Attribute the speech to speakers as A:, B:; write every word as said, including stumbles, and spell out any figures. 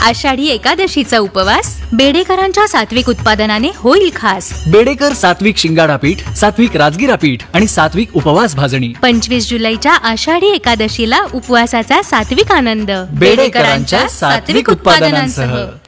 A: आषाढी एकादशीचा उपवास बेडेकरांच्या सात्विक उत्पादनाने होईल खास.
B: बेडेकर सात्विक शिंगाडा पीठ, सात्विक राजगिरा पीठ आणि सात्विक उपवास भाजणी.
A: पंचवीस जुलैच्या आषाढी एकादशीला उपवासाचा सात्विक आनंद
B: बेडेकरांच्या सात्विक उत्पादनांसह.